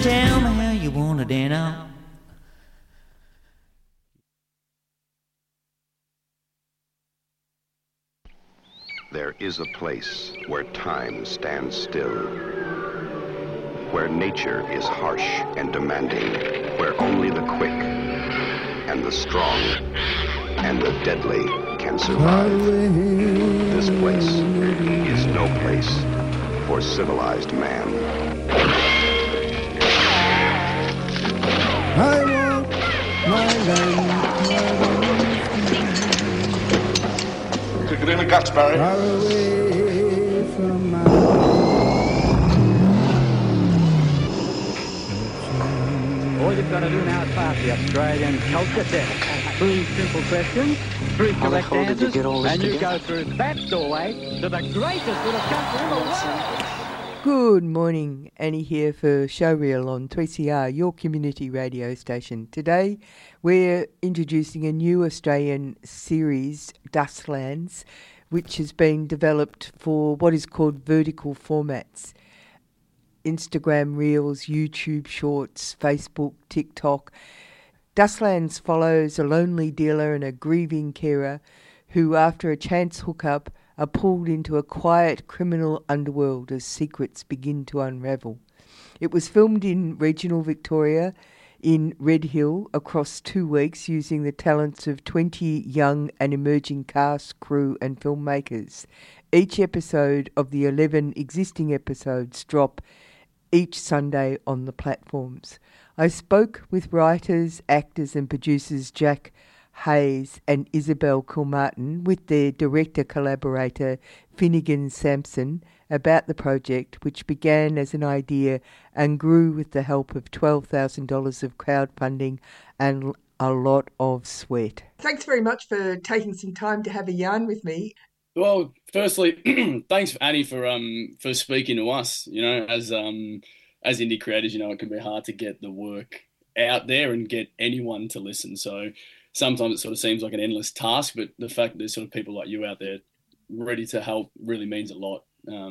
tell me how you want it, and I'll... There is a place where time stands still, where nature is harsh and demanding, where only the quick and the strong and the deadly can survive. This place is no place for civilized man. I want my land. Kick it in the guts, Barry. Far away from my... All you've got to do now is pass the Australian culture test. 3 simple questions, 3 correct answers, and you go through that doorway to the greatest little country in the world. Good morning, Annie here for Showreel on 3CR, your community radio station. Today we're introducing a new Australian series, Dustlands, which has been developed for what is called vertical formats. Instagram Reels, YouTube Shorts, Facebook, TikTok. Dustlands follows a lonely dealer and a grieving carer who, after a chance hookup, are pulled into a quiet criminal underworld as secrets begin to unravel. It was filmed in regional Victoria in Red Hill across 2 weeks using the talents of 20 young and emerging cast, crew and filmmakers. Each episode of the 11 existing episodes drop each Sunday on the platforms. I spoke with writers, actors and producers Jack Hayes and Isabel Kilmartin with their director-collaborator Finnegan Sampson about the project, which began as an idea and grew with the help of $12,000 of crowdfunding and a lot of sweat. Thanks very much for taking some time to have a yarn with me. Well, firstly, thanks, Annie, for speaking to us. You know, as indie creators, you know, it can be hard to get the work out there and get anyone to listen. So sometimes it sort of seems like an endless task, but the fact that there's sort of people like you out there ready to help really means a lot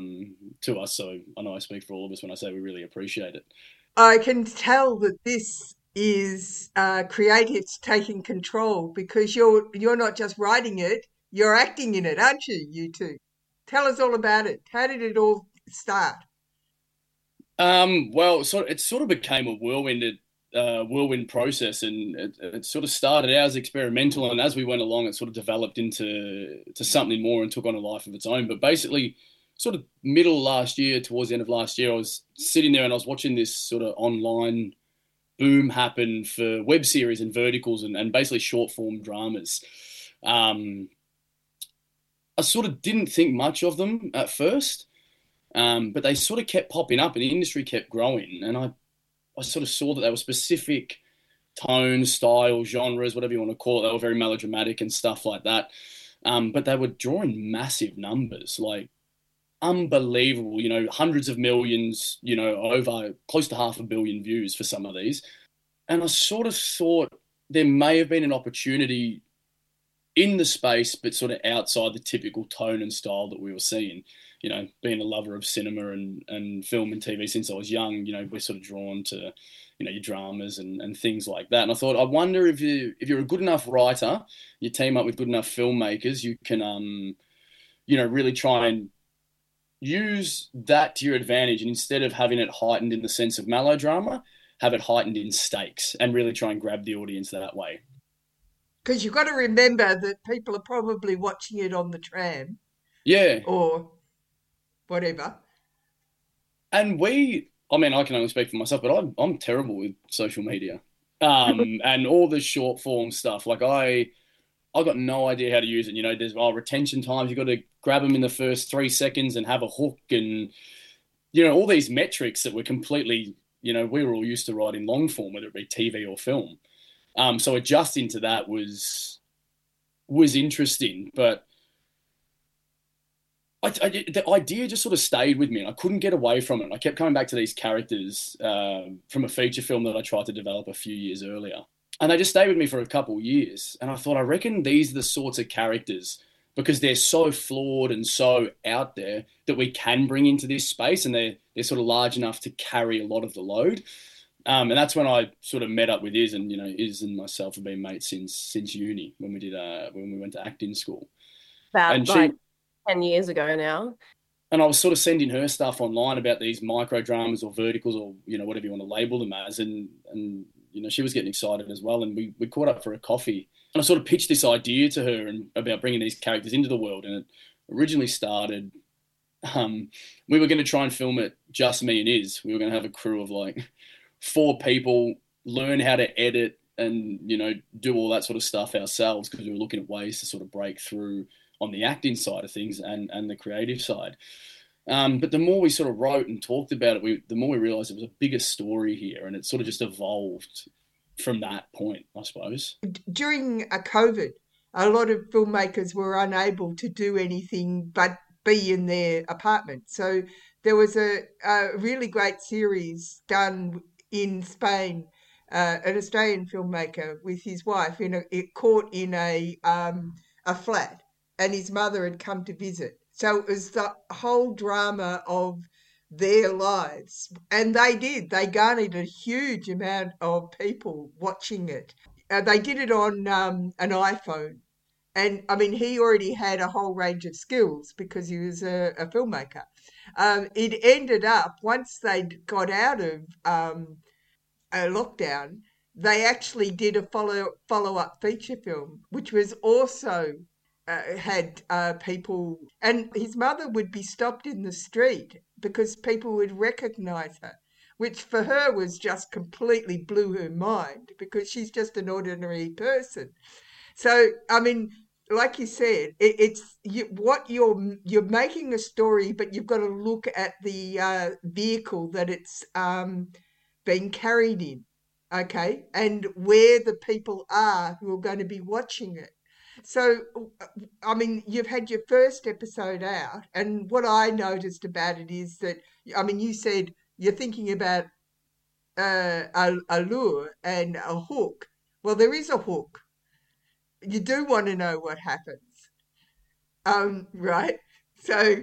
to us. So I know I speak for all of us when I say we really appreciate it. I can tell that this is creatives taking control, because you're not just writing it, you're acting in it, aren't you, you two? Tell us all about it. How did it all start? Well, it sort of became a whirlwind process, and it sort of started out as experimental, and as we went along it sort of developed into something more and took on a life of its own. But basically sort of middle last year, towards the end of last year, I was sitting there and I was watching this sort of online boom happen for web series and verticals and basically short form dramas. I sort of didn't think much of them at first, but they sort of kept popping up and the industry kept growing, and I sort of saw that they were specific tones, styles, genres, whatever you want to call it. They were very melodramatic and stuff like that. But they were drawing massive numbers, like unbelievable, you know, hundreds of millions, you know, over close to 500 million views for some of these. And I sort of thought there may have been an opportunity in the space, but sort of outside the typical tone and style that we were seeing. You know, being a lover of cinema and film and TV since I was young, you know, we're sort of drawn to, you know, your dramas and things like that. And I thought, I wonder if you're a good enough writer, you team up with good enough filmmakers, you can, you know, really try and use that to your advantage. And instead of having it heightened in the sense of melodrama, have it heightened in stakes and really try and grab the audience that way. Because you've got to remember that people are probably watching it on the tram. Yeah. Or whatever. And I mean, I can only speak for myself, but I'm terrible with social media and all the short form stuff. Like I got no idea how to use it. You know, there's retention times. You've got to grab them in the first 3 seconds and have a hook and, you know, all these metrics that were completely, you know, we were all used to writing long form, whether it be TV or film. So adjusting to that was interesting, but the idea just sort of stayed with me and I couldn't get away from it. I kept coming back to these characters from a feature film that I tried to develop a few years earlier. And they just stayed with me for a couple of years. And I thought, I reckon these are the sorts of characters, because they're so flawed and so out there, that we can bring into this space, and they're sort of large enough to carry a lot of the load. And that's when I sort of met up with Iz, and Iz and myself have been mates since uni when we went to acting school. About And like 10 years ago now. And I was sort of sending her stuff online about these micro dramas or verticals or whatever you want to label them as, and she was getting excited as well, and we caught up for a coffee, and I sort of pitched this idea to her and about bringing these characters into the world, and it originally started. We were going to try and film it just me and Iz. We were going to have a crew of like 4 people, learn how to edit and do all that sort of stuff ourselves, because we were looking at ways to sort of break through on the acting side of things and the creative side. But the more we sort of wrote and talked about it, the more we realised it was a bigger story here, and it sort of just evolved from that point, I suppose. During COVID, a lot of filmmakers were unable to do anything but be in their apartment. So there was a really great series done in Spain, an Australian filmmaker with his wife caught in a flat, and his mother had come to visit. So it was the whole drama of their lives. And they garnered a huge amount of people watching it. They did it on an iPhone. And I mean, he already had a whole range of skills because he was a filmmaker. It ended up, once they got out of a lockdown, they actually did a follow-up feature film, which was also had people, and his mother would be stopped in the street because people would recognise her, which for her was just completely blew her mind because she's just an ordinary person. So, I mean, like you said, you're making a story, but you've got to look at the vehicle that it's being carried in, okay, and where the people are who are going to be watching it. So, I mean, you've had your first episode out, and what I noticed about it is that, I mean, you said you're thinking about a lure and a hook. Well, there is a hook. You do want to know what happens, right? So,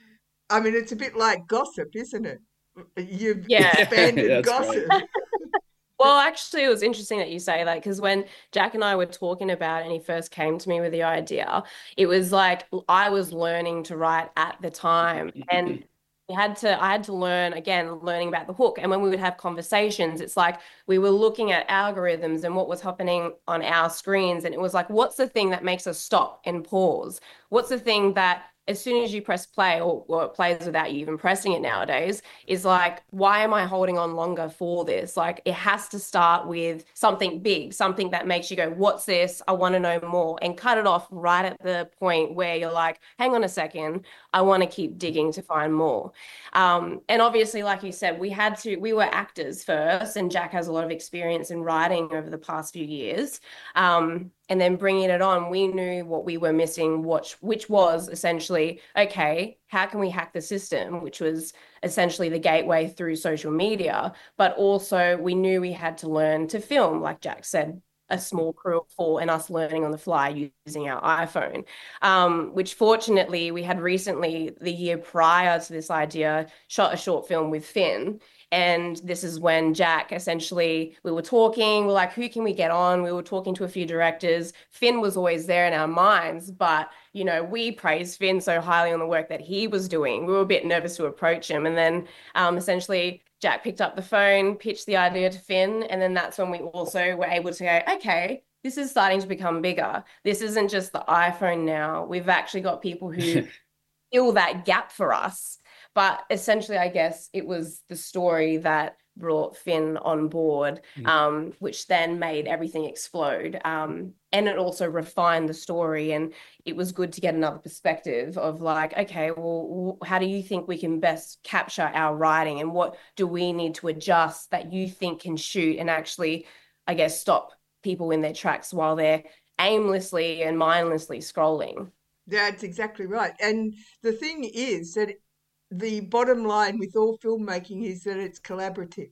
I mean, it's a bit like gossip, isn't it? You've expanded gossip. Right. Well, actually, it was interesting that you say that, because when Jack and I were talking about it and he first came to me with the idea, it was like I was learning to write at the time, and I had to learn about the hook. And when we would have conversations, it's like we were looking at algorithms and what was happening on our screens, and it was like, what's the thing that makes us stop and pause? What's the thing that as soon as you press play, or it plays without you even pressing it nowadays, is like, why am I holding on longer for this? Like, it has to start with something big, something that makes you go, what's this? I want to know more, and cut it off right at the point where you're like, hang on a second, I want to keep digging to find more. And obviously, like you said, we were actors first, and Jack has a lot of experience in writing over the past few years. And then bringing it on, we knew what we were missing, which was essentially, okay, how can we hack the system, which was essentially the gateway through social media. But also we knew we had to learn to film, like Jack said, a small crew of 4 and us learning on the fly using our iPhone, which fortunately we had recently, the year prior to this idea, shot a short film with Finn. And this is when Jack, essentially, we were talking, we're like, who can we get on? We were talking to a few directors. Finn was always there in our minds, but, we praised Finn so highly on the work that he was doing. We were a bit nervous to approach him. And then essentially Jack picked up the phone, pitched the idea to Finn. And then that's when we also were able to go, okay, this is starting to become bigger. This isn't just the iPhone now. We've actually got people who fill that gap for us. But essentially, I guess it was the story that brought Finn on board, which then made everything explode. And it also refined the story. And it was good to get another perspective of like, okay, well, how do you think we can best capture our writing? And what do we need to adjust that you think can shoot and actually, I guess, stop people in their tracks while they're aimlessly and mindlessly scrolling? That's exactly right. And the thing is that the bottom line with all filmmaking is that it's collaborative.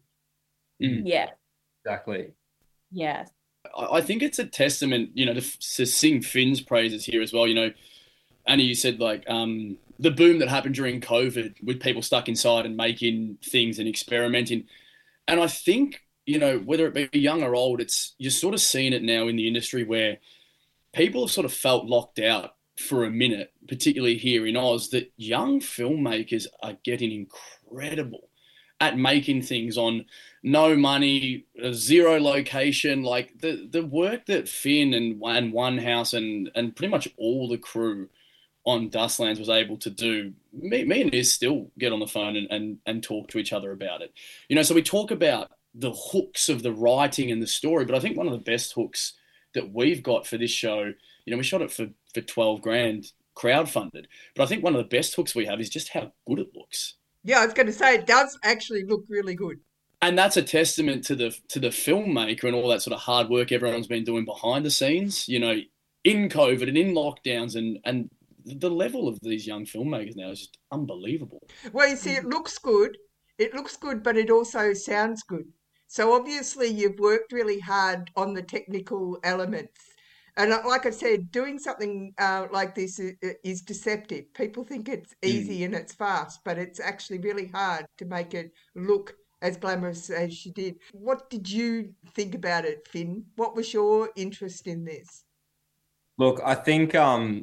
Yeah. Exactly. Yeah. I think it's a testament, to sing Finn's praises here as well. Annie, you said like the boom that happened during COVID with people stuck inside and making things and experimenting. And I think, whether it be young or old, you're sort of seeing it now in the industry where people have sort of felt locked out for a minute, particularly here in Oz, that young filmmakers are getting incredible at making things on no money, zero location. Like the work that Finn and One House and pretty much all the crew on Dustlands was able to do, me and Iz still get on the phone and talk to each other about it. So we talk about the hooks of the writing and the story, but I think one of the best hooks that we've got for this show, we shot it for 12 grand crowdfunded, but I think one of the best hooks we have is just how good it looks. Yeah, I was going to say, it does actually look really good. And that's a testament to the filmmaker and all that sort of hard work everyone's been doing behind the scenes, in COVID and in lockdowns, and the level of these young filmmakers now is just unbelievable. Well, you see, it looks good, but it also sounds good. So obviously you've worked really hard on the technical elements. And like I said, doing something like this is deceptive. People think it's easy and it's fast, but it's actually really hard to make it look as glamorous as you did. What did you think about it, Finn? What was your interest in this? Look, I think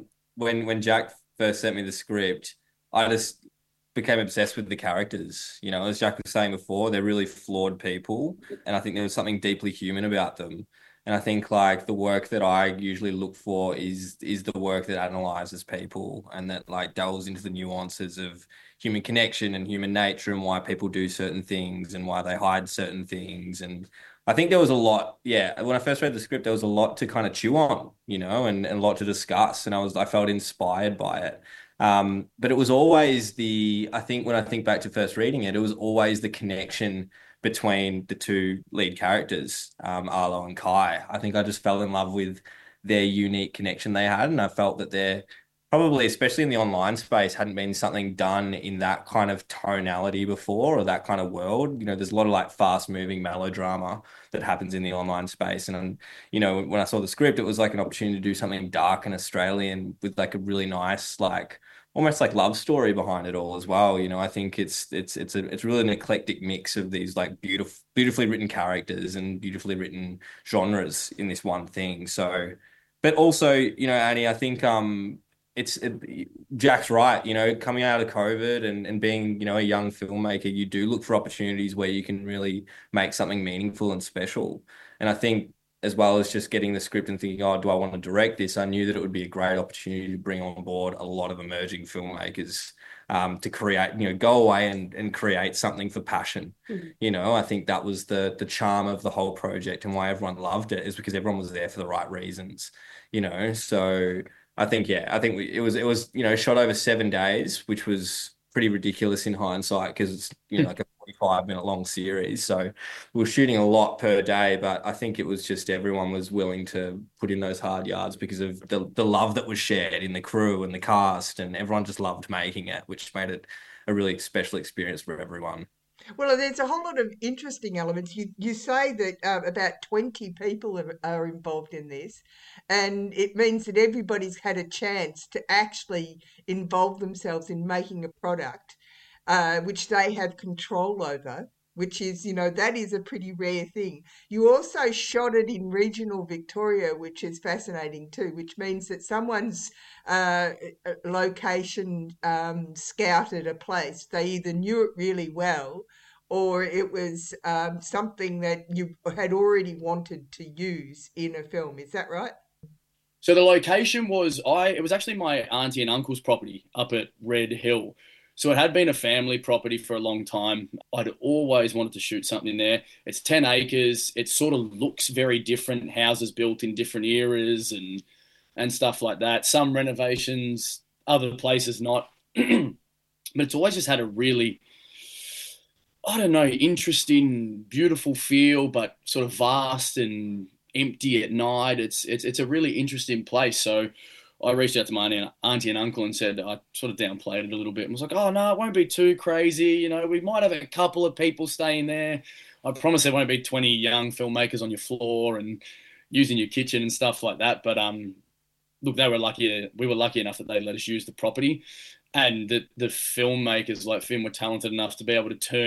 when Jack first sent me the script, I just became obsessed with the characters. As Jack was saying before, they're really flawed people, and I think there was something deeply human about them. And I think like the work that I usually look for is the work that analyzes people and that like delves into the nuances of human connection and human nature and why people do certain things and why they hide certain things. And I think there was a lot, when I first read the script, there was a lot to kind of chew on, and a lot to discuss. And I felt inspired by it. But it was always I think when I think back to first reading it, it was always the connection between the two lead characters, Arlo and Kai. I think I just fell in love with their unique connection they had. And I felt that they're probably, especially in the online space, hadn't been something done in that kind of tonality before or that kind of world. There's a lot of like fast moving melodrama that happens in the online space. And, when I saw the script, it was like an opportunity to do something dark and Australian with like a really nice, like almost like love story behind it all as well. I think it's really an eclectic mix of these like beautifully written characters and beautifully written genres in this one thing. So, but also, Annie, I think Jack's right. Coming out of COVID and being a young filmmaker, you do look for opportunities where you can really make something meaningful and special. And I think, as well as just getting the script and thinking, do I want to direct this? I knew that it would be a great opportunity to bring on board a lot of emerging filmmakers to create, go away and create something for passion. I think that was the charm of the whole project and why everyone loved it, is because everyone was there for the right reasons, So I think it was shot over 7 days, which was pretty ridiculous in hindsight because it's like a 45-minute long series. So we were shooting a lot per day, but I think it was just everyone was willing to put in those hard yards because of the love that was shared in the crew and the cast, and everyone just loved making it, which made it a really special experience for everyone. Well, there's a whole lot of interesting elements. You say that about 20 people are involved in this, and it means that everybody's had a chance to actually involve themselves in making a product, which they have control over, which is, that is a pretty rare thing. You also shot it in regional Victoria, which is fascinating too, which means that someone's location scouted a place. They either knew it really well or it was something that you had already wanted to use in a film. Is that right? So the location was, it was actually my auntie and uncle's property up at Red Hill. So it had been a family property for a long time. I'd always wanted to shoot something there. It's 10 acres. It sort of looks very different, houses built in different eras and stuff like that. Some renovations, other places not. But it's always just had a really, interesting, beautiful feel, but sort of vast and empty at night. It's a really interesting place. So I reached out to my auntie and uncle and said, I sort of downplayed it a little bit and was like, oh, no, it won't be too crazy. We might have a couple of people staying there. I promise there won't be 20 young filmmakers on your floor and using your kitchen and stuff like that. But look, we were lucky enough that they let us use the property, and the filmmakers like Finn were talented enough to be able to turn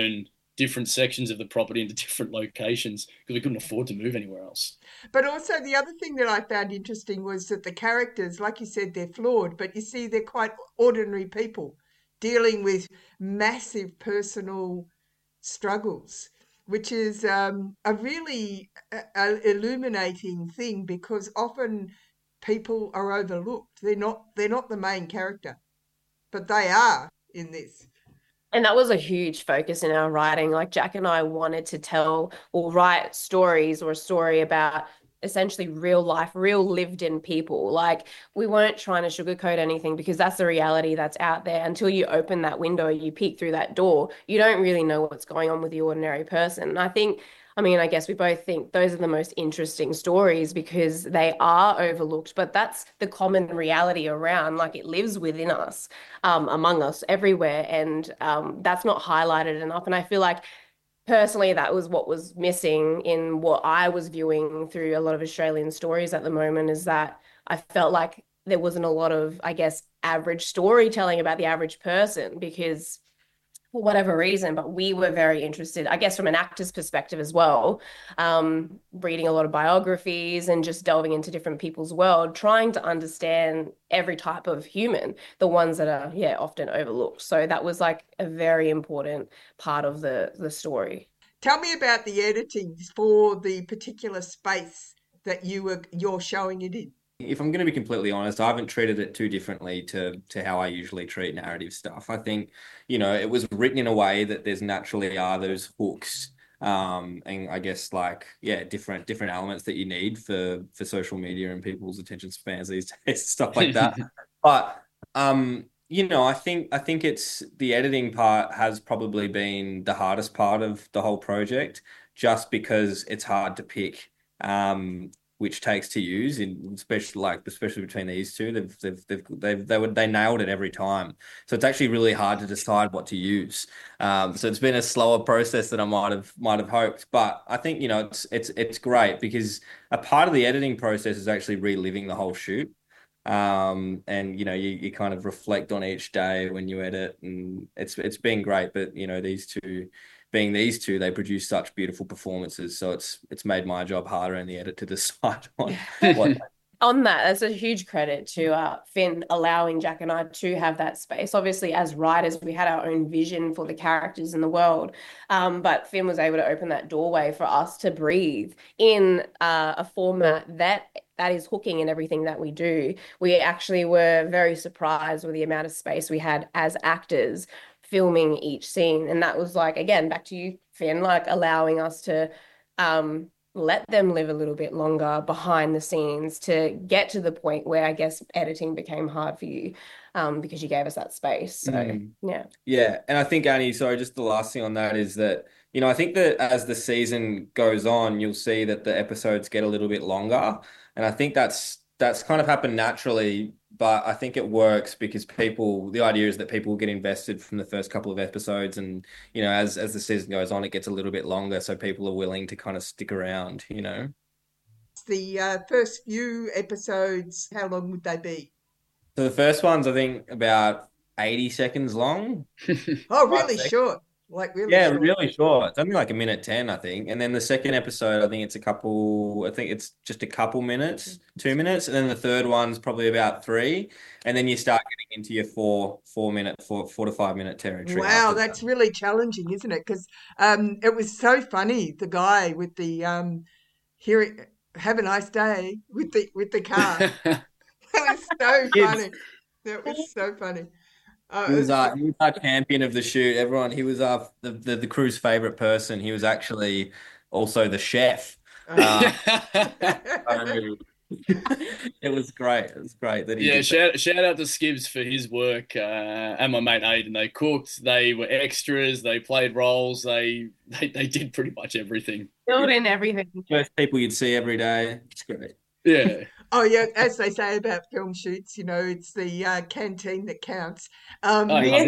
different sections of the property into different locations because we couldn't afford to move anywhere else. But also the other thing that I found interesting was that the characters, like you said, they're flawed, but you see they're quite ordinary people dealing with massive personal struggles, which is a really illuminating thing because often people are overlooked. They're not the main character, but they are in this. And that was a huge focus in our writing. Like Jack and I wanted to tell or write stories or a story about essentially real life, real lived in people. Like we weren't trying to sugarcoat anything because that's the reality that's out there. Until you open that window, you peek through that door, you don't really know what's going on with the ordinary person. And I guess we both think those are the most interesting stories because they are overlooked, but that's the common reality around, like it lives within us, among us everywhere. And that's not highlighted enough. And I feel like personally, that was what was missing in what I was viewing through a lot of Australian stories at the moment, is that I felt like there wasn't a lot of, I guess, average storytelling about the average person because for whatever reason, but we were very interested, I guess, from an actor's perspective as well, reading a lot of biographies and just delving into different people's world, trying to understand every type of human, the ones that are, often overlooked. So that was like a very important part of the story. Tell me about the editing for the particular space that you're showing it in. If I'm going to be completely honest, I haven't treated it too differently to how I usually treat narrative stuff. I think, it was written in a way that there's naturally are those hooks, and I guess different elements that you need for social media and people's attention spans these days, stuff like that. But I think it's the editing part has probably been the hardest part of the whole project, just because it's hard to pick which takes to use, especially between these two. They nailed it every time. So it's actually really hard to decide what to use. So it's been a slower process than I might have hoped. But I think it's great because a part of the editing process is actually reliving the whole shoot. And you kind of reflect on each day when you edit, and it's been great. But these two, they produce such beautiful performances. So it's made my job harder in the edit to decide on what. On that's a huge credit to Finn allowing Jack and I to have that space. Obviously, as writers, we had our own vision for the characters in the world, but Finn was able to open that doorway for us to breathe in a format that is hooking in everything that we do. We actually were very surprised with the amount of space we had as actors filming each scene. And that was like, again, back to you, Finn, like allowing us to let them live a little bit longer behind the scenes to get to the point where I guess editing became hard for you because you gave us that space. So, yeah. Yeah. And I think, Annie, sorry, just the last thing on that is that, I think that as the season goes on, you'll see that the episodes get a little bit longer. And I think that's kind of happened naturally, but I think it works because the idea is that people get invested from the first couple of episodes, and as the season goes on, it gets a little bit longer, so people are willing to kind of stick around. The first few episodes, how long would they be? So the first one's, I think, about 80 seconds long. Oh, really short. Like really yeah, short. Really short. It's only like 1:10, I think. And then the second episode, I think it's just a couple minutes, 2 minutes. And then the third one's probably about 3. And then you start getting into your 4 to 5 minute territory. Wow, that's really challenging, isn't it? Because it was so funny, the guy with the have a nice day with the car. That was so funny. That was so funny. He was our champion of the shoot. He was the crew's favorite person. He was actually also the chef. It was great. It was great that he did shout out to Skibbs for his work and my mate Aiden. They cooked, they were extras, they played roles, they did pretty much everything. Filled in everything. First people you'd see every day. It's great. Yeah. Oh, yeah, as they say about film shoots, it's the canteen that counts. Yeah,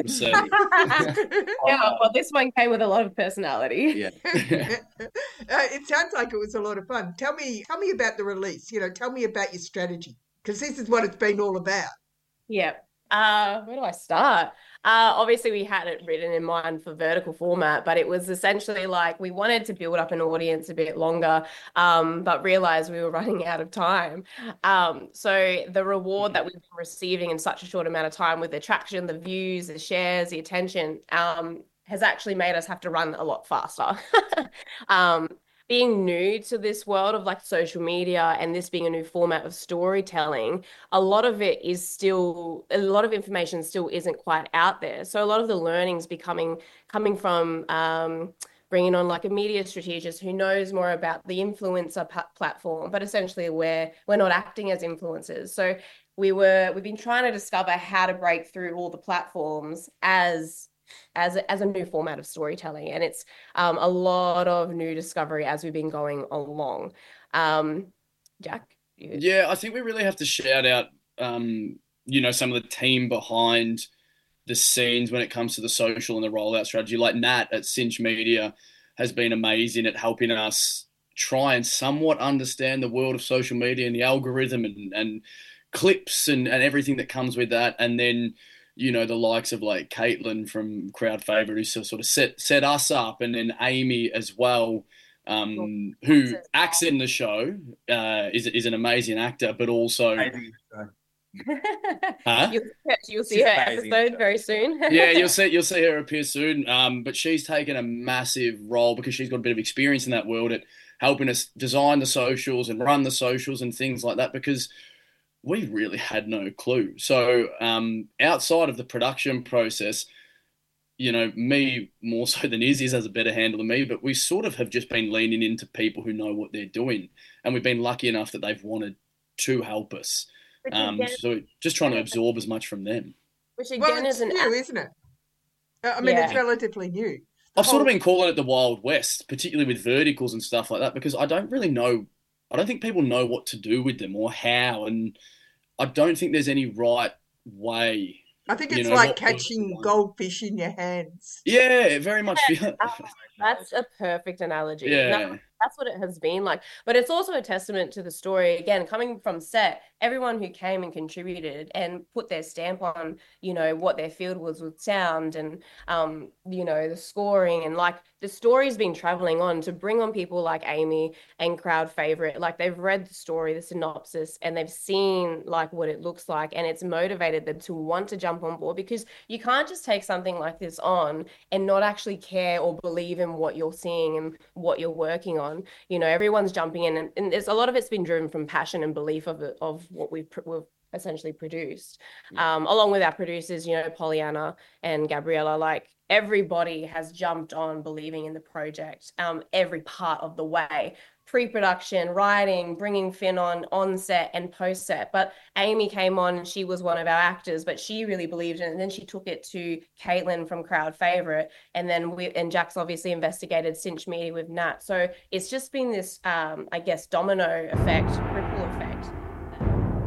well, this one came with a lot of personality. Yeah. It sounds like it was a lot of fun. Tell me about the release. Tell me about your strategy, because this is what it's been all about. Yeah. Where do I start? Obviously, we had it written in mind for vertical format, but it was essentially like we wanted to build up an audience a bit longer, but realized we were running out of time. So the reward that we've been receiving in such a short amount of time with the traction, the views, the shares, the attention, has actually made us have to run a lot faster. Being new to this world of like social media and this being a new format of storytelling, a lot of information still isn't quite out there. So a lot of the learnings coming from bringing on like a media strategist who knows more about the influencer platform, but essentially we're not acting as influencers. So we've been trying to discover how to break through all the platforms as a new format of storytelling, and it's a lot of new discovery as we've been going along. Jack? Yeah, I think we really have to shout out some of the team behind the scenes when it comes to the social and the rollout strategy. Like Nat at Cinch Media has been amazing at helping us try and somewhat understand the world of social media and the algorithm and clips and everything that comes with that. And then the likes of like Caitlin from Crowd Favorite, who sort of set us up, and then Amy as well, who acts in the show, is an amazing actor, but also you'll see her episode very soon. Yeah, you'll see her appear soon. But she's taken a massive role because she's got a bit of experience in that world at helping us design the socials and run the socials and things like that, because we really had no clue. So outside of the production process, me more so than Izzy has a better handle than me, but we sort of have just been leaning into people who know what they're doing. And we've been lucky enough that they've wanted to help us. So just trying to absorb as much from them. Which again it's new, isn't it? I mean, it's relatively new. I've sort of been calling it the Wild West, particularly with verticals and stuff like that, because I don't think people know what to do with them or how, and I don't think there's any right way. I think it's like catching goldfish in your hands. Yeah, it very much feels. That's a perfect analogy. Yeah. That's what it has been like. But it's also a testament to the story. Again, coming from set, everyone who came and contributed and put their stamp on, what their field was with sound and, the scoring, and like the story's been traveling on to bring on people like Amy and Crowd Favorite. Like they've read the story, the synopsis, and they've seen like what it looks like, and it's motivated them to want to jump on board, because you can't just take something like this on and not actually care or believe in what you're seeing and what you're working on. Everyone's jumping in, and there's a lot of it's been driven from passion and belief of what we've essentially produced. Along with our producers, Pollyanna and Gabriella, like everybody has jumped on believing in the project, every part of the way. Pre-production, writing, bringing Finn on set and post-set. But Amy came on and she was one of our actors, but she really believed in it. And then she took it to Caitlin from Crowd Favorite. And then Jack's obviously investigated Cinch Media with Nat. So it's just been this, domino effect, ripple effect